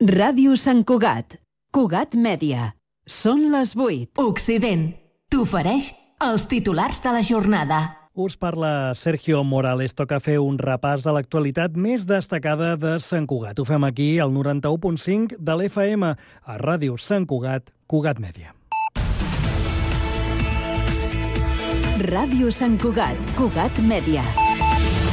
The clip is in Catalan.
Ràdio Sant Cugat. Cugat Mèdia. Són les 8. Occident. T'ofereix els titulars de la jornada. Us parla Sergio Morales. Toca fer un repàs de l'actualitat més destacada de Sant Cugat. Ho fem aquí al 91.5 de l'FM, a Ràdio Sant Cugat, Cugat Mèdia. Ràdio Sant Cugat, Cugat Mèdia.